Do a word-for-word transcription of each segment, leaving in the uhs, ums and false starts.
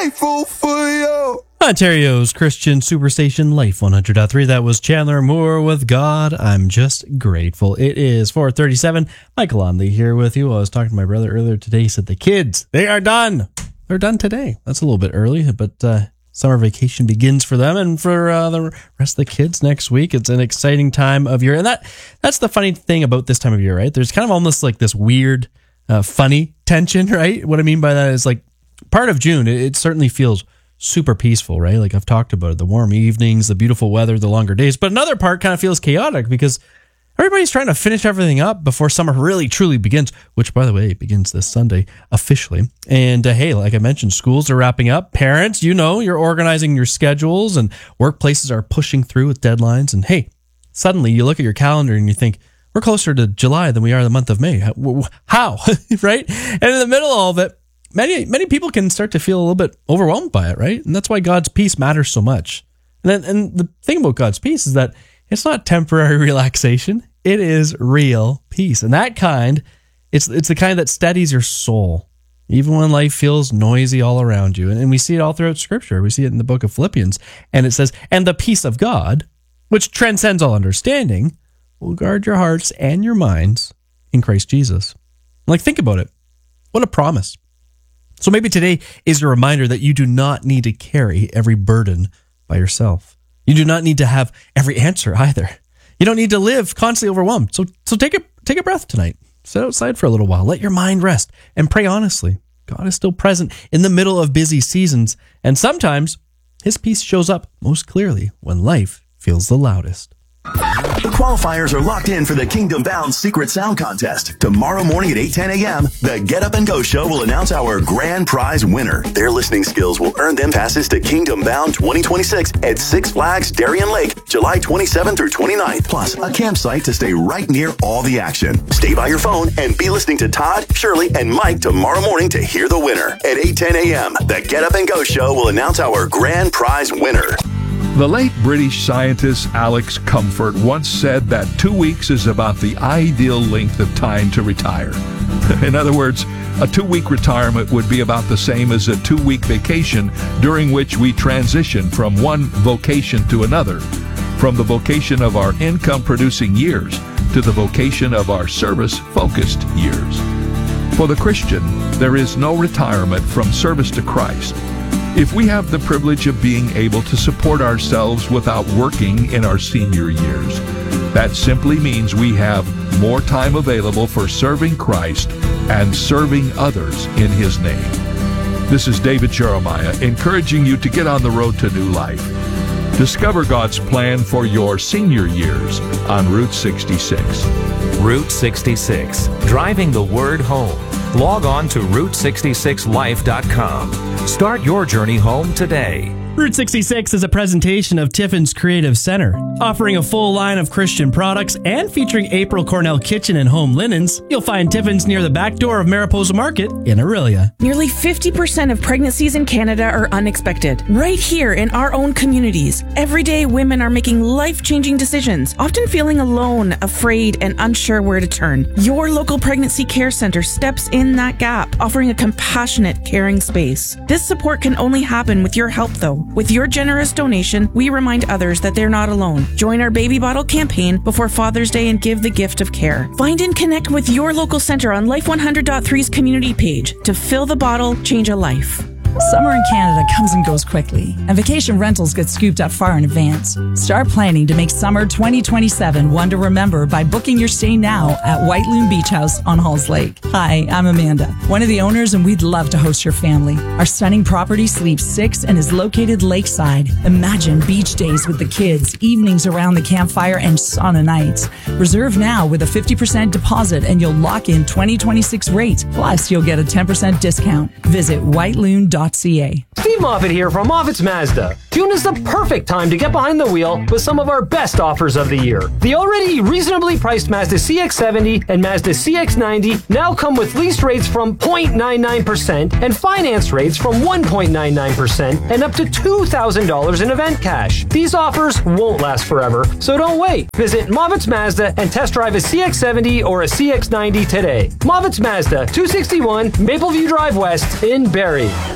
grateful for you. Ontario's Christian Superstation Life one hundred point three. That was Chandler Moore with God, I'm Just Grateful. It is four thirty-seven. Michael Onley here with you. I was talking to my brother earlier today. He said the kids, they are done. They're done today. That's a little bit early, but uh, summer vacation begins for them and for uh, the rest of the kids next week. It's an exciting time of year. And that that's the funny thing about this time of year, right? There's kind of almost like this weird, uh, funny tension, right? What I mean by that is like part of June, it, it certainly feels super peaceful, right? Like I've talked about it, the warm evenings, the beautiful weather, the longer days. But another part kind of feels chaotic because everybody's trying to finish everything up before summer really truly begins, which, by the way, begins this Sunday officially. And uh, hey, like I mentioned, schools are wrapping up. Parents, you know, you're organizing your schedules and workplaces are pushing through with deadlines. And hey, suddenly you look at your calendar and you think, we're closer to July than we are the month of May. How? Right? And in the middle of all of it, Many many people can start to feel a little bit overwhelmed by it, right? And that's why God's peace matters so much. And then, and the thing about God's peace is that it's not temporary relaxation. It is real peace. And that kind, it's it's the kind that steadies your soul, even when life feels noisy all around you. And, and we see it all throughout Scripture. We see it in the book of Philippians. And it says, and the peace of God, which transcends all understanding, will guard your hearts and your minds in Christ Jesus. Like, think about it. What a promise. So maybe today is a reminder that you do not need to carry every burden by yourself. You do not need to have every answer either. You don't need to live constantly overwhelmed. So so take a take a breath tonight. Sit outside for a little while. Let your mind rest and pray honestly. God is still present in the middle of busy seasons, and sometimes his peace shows up most clearly when life feels the loudest. Qualifiers are locked in for the Kingdom Bound Secret Sound Contest. Tomorrow morning at eight ten a.m., the Get Up and Go Show will announce our grand prize winner. Their listening skills will earn them passes to Kingdom Bound twenty twenty-six at Six Flags Darien Lake, July twenty-seventh through twenty-ninth, plus a campsite to stay right near all the action. Stay by your phone and be listening to Todd, Shirley, and Mike tomorrow morning to hear the winner. At eight ten a.m., the Get Up and Go Show will announce our grand prize winner. The late British scientist Alex Comfort once said that two weeks is about the ideal length of time to retire. In other words, a two-week retirement would be about the same as a two-week vacation during which we transition from one vocation to another, from the vocation of our income-producing years to the vocation of our service-focused years. For the Christian, there is no retirement from service to Christ. If we have the privilege of being able to support ourselves without working in our senior years, that simply means we have more time available for serving Christ and serving others in His name. This is David Jeremiah, encouraging you to get on the road to new life. Discover God's plan for your senior years on Route sixty-six. Route sixty-six, driving the word home. Log on to route sixty-six life dot com. Start your journey home today. Route sixty-six is a presentation of Tiffin's Creative Center, offering a full line of Christian products and featuring April Cornell Kitchen and Home Linens. You'll find Tiffin's near the back door of Mariposa Market in Aurelia. Nearly fifty percent of pregnancies in Canada are unexpected. Right here in our own communities, every day women are making life-changing decisions, often feeling alone, afraid, and unsure where to turn. Your local pregnancy care center steps in that gap, offering a compassionate, caring space. This support can only happen with your help, though. With your generous donation, we remind others that they're not alone. Join our Baby Bottle campaign before Father's Day and give the gift of care. Find and connect with your local center on Life one hundred point three's community page to fill the bottle, change a life. Summer in Canada comes and goes quickly, and vacation rentals get scooped up far in advance. Start planning to make summer twenty twenty-seven one to remember by booking your stay now at White Loon Beach House on Halls Lake. Hi, I'm Amanda, one of the owners, and we'd love to host your family. Our stunning property sleeps six and is located lakeside. Imagine beach days with the kids, evenings around the campfire, and sauna nights. Reserve now with a fifty percent deposit, and you'll lock in twenty twenty-six rates. Plus, you'll get a ten percent discount. Visit white loon dot c a. Steve Moffitt here from Moffitt's Mazda. June is the perfect time to get behind the wheel with some of our best offers of the year. The already reasonably priced Mazda C X seventy and Mazda C X ninety now come with lease rates from zero point nine nine percent and finance rates from one point nine nine percent and up to two thousand dollars in event cash. These offers won't last forever, so don't wait. Visit Moffitt's Mazda and test drive a C X seventy or a C X ninety today. Moffitt's Mazda, two sixty-one Mapleview Drive West in Barrie.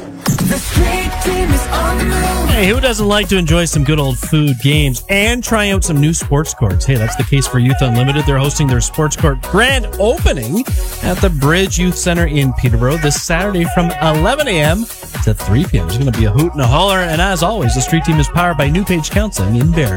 The street team is on the move. Hey, who doesn't like to enjoy some good old food, games, and try out some new sports courts? Hey, that's the case for Youth Unlimited. They're hosting their sports court grand opening at the Bridge Youth Center in Peterborough this Saturday from eleven a.m. to three p.m. There's going to be a hoot and a holler, and as always, the street team is powered by New Page Counseling in Barrie.